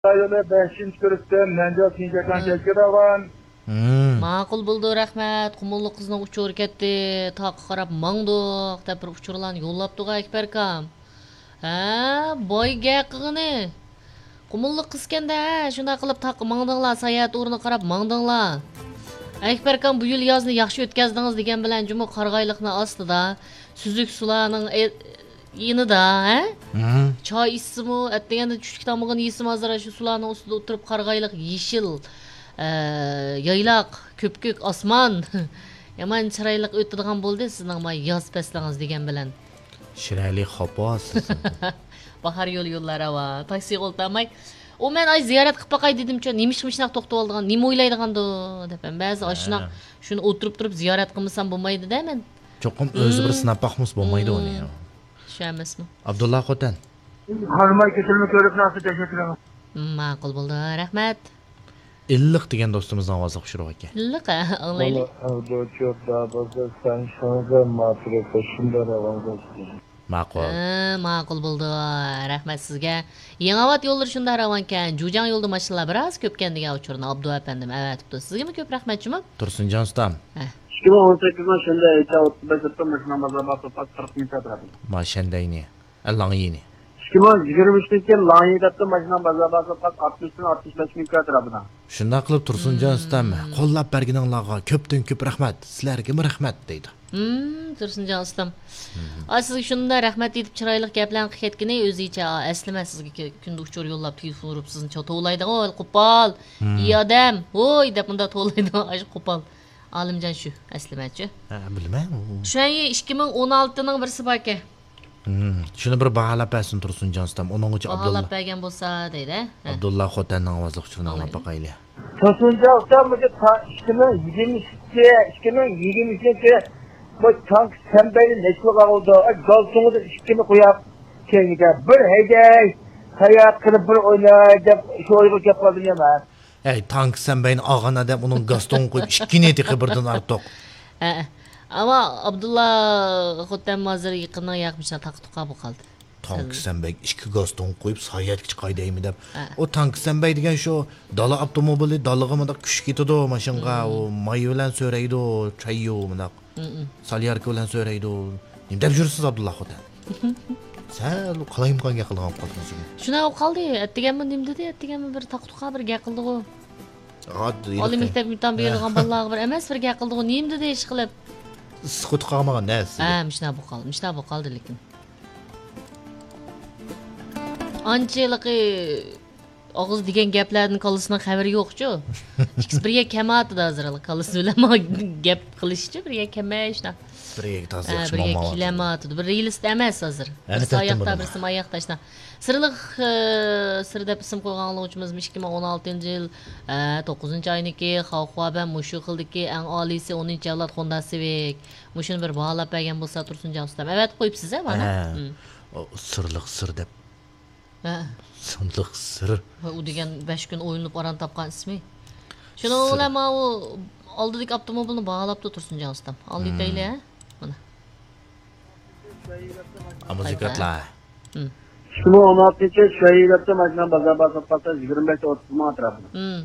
Yo'li 5-chi ko'rikdan Nanjot Sinjakanchaga ravan. Ma'qul bo'ldi, rahmat. Qumulli qizni uchur ketdi. Taqqa qarab mangdiq deb bir uchurlarni yo'llabdi-ku Akbarkam. Ha, boyga qilg'ini. Qumulli qiskanda, shunday qilib taqqa mangdinglar, sayohat o'rni qarab mangdinglar. Akbarkam bu yil yozni yaxshi o'tkazdingiz degan bilan jumi qarg'ayliqni ostida, suzuk sularning yinida, ha? Choy ichsimi, atdeganda tushlik tomog'ini yesim hozir shu sularning ustida o'tirib qarg'ayliq yeshil yaylaq, ko'pko'k osmon. Yomon chiroyli o'tadigan bo'ldi sizning ma yoz faslingiz degan bilan. Chiroyli xopasiz. Bahar yo'llari va taksi qo'ltamay. O men ay ziyorat qilib boqay dedim-chi, nima to'xtab oldigan, nima o'ylaydigandi deb. Ba'zi ashuna shuni o'tirib turib ziyorat qilmasam bo'lmaydi-da men. Cho'qim o'zi bir sinab boqmas bo'lmaydi uni. Shu emasmi? Abdulla Xotan. Xonimay ketilmi ko'rib nasib teşekkür ederim. Ma'qul bo'ldi, rahmat. Illiq degan do'stimizning ovozi xushroq ekan. Illiq, anglaylik. Avdocho'da bo'lsa sen shunga ma'qul shunday ravan bo'lsin. Ma'qul. Ma'qul bo'ldi. Rahmat sizga. Yangivat yo'llar shunda ravon ekan. Jo'jan yo'lda mashinalar biroz ko'pkan degan uchurni Abdu apandim aytibdi. Sizga ko'p rahmatchimi? Tursunjon ustam. 2018 shunda 35 yilda mashina bozorda 40 ming turadi. Mashandayni. Allangini. 2023-da Lanyidada mashina bozorda 60-65 ming turadi. Shunda qilib Tursunjon ustam qo'llab berganinglarga ko'pdan ko'p rahmat. Sizlarga rahmat deydi. Tursunjon ustam. Sizga shunda rahmat etib chiroyli gaplarni qilib o'zicha aslima sizga kunda uchur yo'llab telefon urib sizni tovlaydigan ol qo'pol. İyi odam. Voy deb bunda tovlaydigan ash qo'pol. Alimjon shu aslimachi. Bilmayman. Shunga 2016 ning birsi bor ekan. Shuni bir baholab bersin Tursunjon ustam. Uning uchun Abdulla. Baholab bergan bo'lsa deydi. Abdulla Xotanning ovozi xushroq anglab boqaylik. Tursunjon ustam bu 2022 bu tank sembeli neçlik oldu. Galsını da işkini koyup kendine bir heyday hayat kılıp bir oynay dep şu oyunu yapadım ya ben. Ey tank sembeyin ağana dep onun gaston koyup işkini eti birden artık. Ama Abdulla Xotan hazır yaqindan yaqmışdan taqtuqa bu qaldı. Tank sembey iki gaston koyup sayat chiqaydaymi deb. O tank sembey degan shu dala avtomobili dalig'imida kuch ketadi o mashinga, o may bilan so'raydi, o chayyo bunaq. Salyarka bilan so'raydi. Nima deb yursiz Abdulla Xotan? Sal qalayimqonga qilgan qoldingiz. Shuna qoldi. Atdiganmi nima dedi? Atdiganmi bir taqtuqa bir gap qildi-ku. Oliy maktabdan berilgan bolalarga bir emas bir gap qildi-ku. Nima dedi ish qilib? Siqut qolmagan narsa. Mishna bu qoldi lekin. Anchaliqi og'iz degan gaplarning qolishidan xabari yo'q-ku. Ikkisi birga kamatdi hozirlik. Qolisi bilan gap qilishchi birga kamashna. Birga toza yaxshi birga kilamatdi. Bir realist emas hozir. Oyoqda birsim oyoqda ishna. Sirliq sirda ism qo'yganlik uchun 2016-yil 9-oyniki Xalqoban mushu qildiki eng oliysi 10-avlod Honda Civic. Mushuni bir baholab bergan bo'lsa Tursunjon ustam. Evet qo'yibsiz-a mana. Sirliq sir deb. Sirliq sir. U degan 5 kun o'yinib aran topgan ismi. Shuni ulama u oldidik avtomobilni baholabdi Tursunjon ustam. Oldik-deyli, ha? Mana. Muzikatlar. 2016 şehirde mashina bozorda 25-30 ming turadi.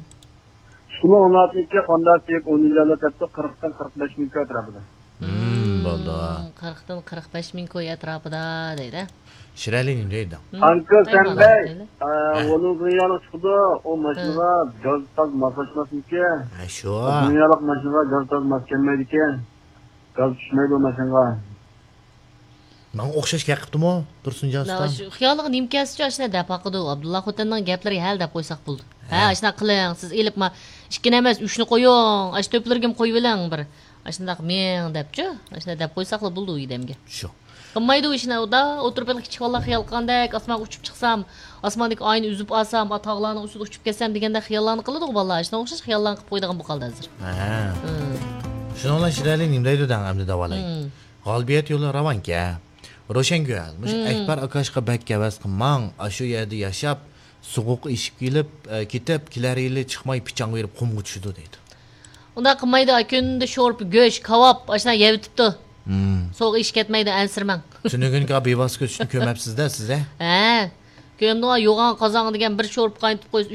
2016 Honda Civic 10-yilda 40 dan 45 ming turadi. Bo'ldi. 40 dan 45 ming ko'y atrofida deydi. Shiralining deydi. Anka senbey onun dünyalık çıktı o maşına gaz taz masajmasın ki. Şu. Dünyalık maşına gaz taz maskenmeydi ki. Gaz düşmeydi o maşına. Men o'xshash gapibdimi Tursunjon ustam? Shu xiyoliga nimkasicha ashuna deb haqidi Abdulla Xotanning gaplariga hal deb qo'ysak bo'ldi. Ha, ashuna qiling, siz elibma 2 emas 3 ni qo'ying, ash to'plarga qo'yib oling bir. Ashundoq men debchi, ashuna deb qo'ysak bo'ldi u idamga. Shu. Qilmaydi ishni uda o'tirib kichik bola xiyol qilgandek, osmonga uchib chiqsam, osmondagi oyni uzib olsam, tog'larning ustida uchib ketsam deganda xiyollarni qiladi-ku bolalar. Shunga o'xshash xiyollarni qilib qo'ydigan bu qoldi hozir. Shuni bilan Shirali nima deydi amdi davolay. G'olibiyat yo'li ravonga. Ro'shango'l, mush Akbar akashqa bakkavas qilmang, ashu yerda yashab, so'g'uq eshib ketib, kelar yili chiqmay pichang berib qumga tushdi deydi. Unda qilmaydi, kunda sho'rp, go'sht, kavob, ashuna yeyibdi. So'g'uq ish ketmaydi, ansirmang. Tunugunga bevosita tushni ko'mabsiz-da siz-a? Ha. Köyümde yoğan kazanı degen bir şorup kayntıp koyuz